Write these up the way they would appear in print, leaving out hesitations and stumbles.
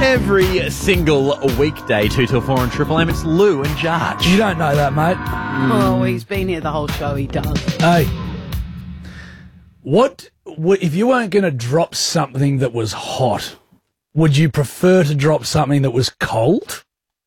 Every single weekday, 2 till 4 on Triple M, it's Lou and Jarch. You don't know that, mate. Oh, he's been here the whole show, he does. Hey, what if you weren't going to drop something that was hot, would you prefer to drop something that was cold?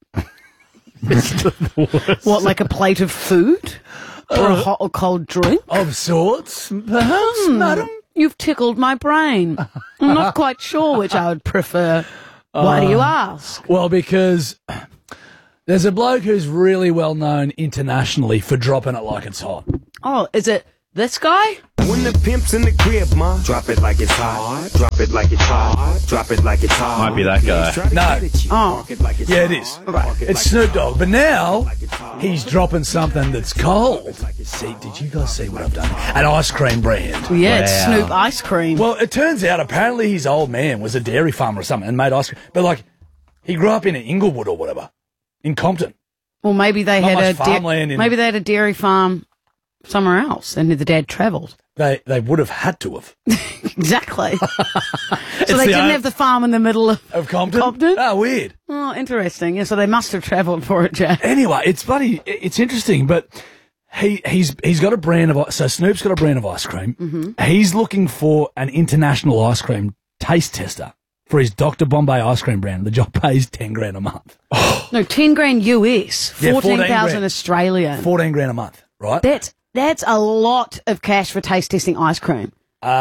What, like a plate of food? Or a hot or cold drink? Of sorts, perhaps, madam? You've tickled my brain. I'm not quite sure which I would prefer. Why do you ask? Well, because there's a bloke who's really well known internationally for dropping it like it's hot. Oh, is it this guy? When the pimp's in the crib, ma, drop it like it's hot. Drop it like it's hot. Drop it like it's hot. Might be that guy. No. Oh. Yeah, it is. It's Snoop Dogg. But now he's dropping something that's cold. See, did you guys see what I've done? An ice cream brand. Yeah, it's Wow. Snoop ice cream. Well, it turns out apparently his old man was a dairy farmer or something and made ice cream. But, like, he grew up in Inglewood or whatever, in Compton. Well, maybe they Not had much farmland in- maybe they had a dairy farm somewhere else, and the dad travelled. They would have had to have. Exactly. So It's they didn't the have the farm in the middle of Of Compton? Compton? Oh, weird. Oh, interesting. Yeah, so they must have travelled for it, Jack. Anyway, it's interesting, but he's got a brand of, so Snoop's got a brand of ice cream. Mm-hmm. He's looking for an international ice cream taste tester for his Dr. Bombay ice cream brand. The job pays 10 grand a month. No, 10 grand US, Yeah, 14 14,000 grand. Australian. 14 grand a month, right? That's a lot of cash for taste testing ice cream.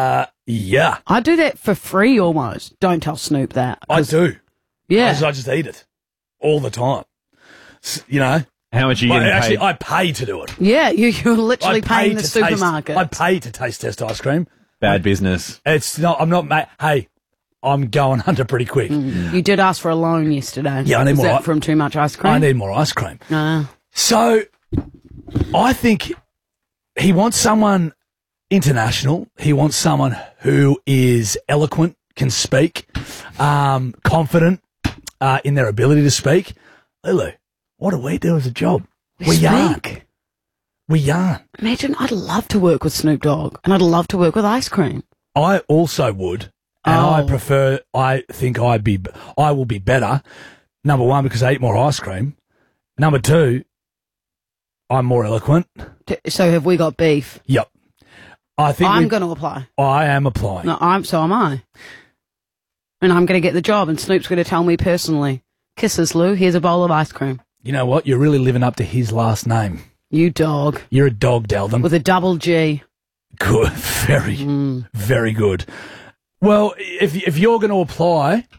Yeah, I do that for free almost. Don't tell Snoop that. I do. Yeah. I just eat it all the time. You know? How much are you Well, getting actually, paid? I pay to do it. Yeah, you're literally paying the to supermarket. I pay to taste test ice cream. Bad business. It's not, I'm not, mate, hey, I'm going under pretty quick. You did ask for a loan yesterday. Yeah, I need Was more that i- from too much ice cream? I need more ice cream. Ah. So, I think he wants someone international. He wants someone who is eloquent, can speak, confident in their ability to speak. Lulu, what do we do as a job? We yarn. speak. We yarn. Imagine, I'd love to work with Snoop Dogg, and I'd love to work with ice cream. I also would, and I think I will be better. Number one, because I eat more ice cream. Number two, I'm more eloquent. So have we got beef? Yep. I think I'm going to apply. I am applying. No, so am I. And I'm going to get the job, and Snoop's going to tell me personally, kisses, Lou, here's a bowl of ice cream. You know what? You're really living up to his last name. You dog. You're a dog, Dalton. With a double G. Good. Very, very good. Well, if you're going to apply,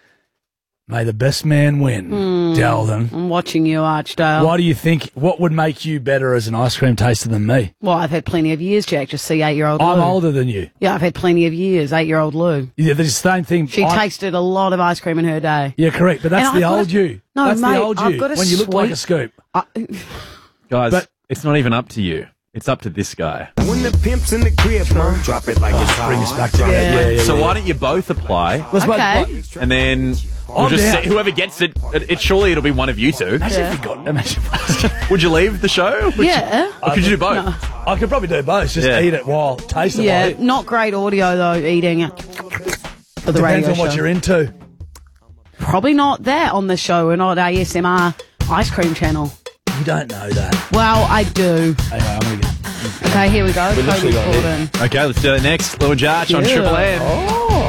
may the best man win, Dalton. I'm watching you, Archdale. Why do you think, what would make you better as an ice cream taster than me? Well, I've had plenty of years, Jack. Just see 8-year-old Lou. I'm older than you. Yeah, I've had plenty of years. 8-year-old Lou. Yeah, the same thing. She tasted a lot of ice cream in her day. Yeah, correct. But that's And the I've got old a- you. No, That's mate, the old I've you. got a When you look like a sweet- scoop. Guys, But- it's not even up to you. It's up to this guy. When the pimp's in the crib, ma, drop it like it's hot. Bring us back together. Yeah. Yeah. So why don't you both apply, Okay. and then we'll I'm just down. see, whoever gets it, surely it'll be one of you two. Imagine if you got. Imagine. Would you leave the show? Yeah. Or could you do both? I could probably do both. Just Yeah. eat it while taste it. Yeah, while eat. not great audio, though, eating it for the Depends radio on what show. you're into. Probably not that on the show. We're not ASMR ice cream channel. You don't know that. Well, I do. Anyway, I'm gonna get. Okay, here we go. literally Cody got it. Gordon. Okay, let's do it next. Lou and Jarch on Yeah. Triple M. Oh.